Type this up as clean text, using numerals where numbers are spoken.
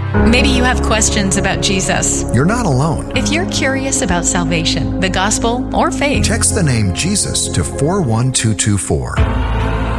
Maybe you have questions about Jesus. You're not alone. If you're curious about salvation, the gospel, or faith, Text the name Jesus to 41224.